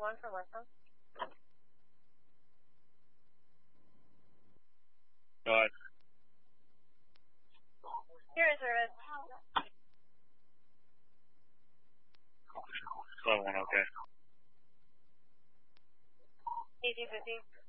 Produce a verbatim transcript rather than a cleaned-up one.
one for West Coast. Go ahead. Here is service. Level one, okay. eighteen fifty.